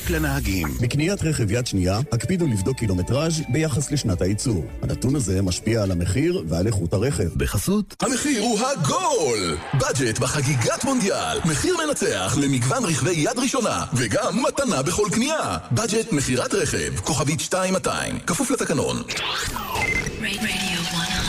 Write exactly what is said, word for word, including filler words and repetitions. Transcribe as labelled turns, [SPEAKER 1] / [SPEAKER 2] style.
[SPEAKER 1] רק לנהגים.
[SPEAKER 2] בקניית רכב יד שנייה, הקפידו לבדוק קילומטראז' ביחס לשנת הייצור. הנתון הזה משפיע על המחיר ועל איכות הרכב.
[SPEAKER 1] בחסות
[SPEAKER 3] המחיר הוא הגול! בדג'ט בחגיגת מונדיאל. מחיר מנצח למגוון רכבי יד ראשונה, וגם מתנה בכל קנייה. בדג'ט מחירת רכב, כוכבית שתיים מאתיים, כפוף לתקנון.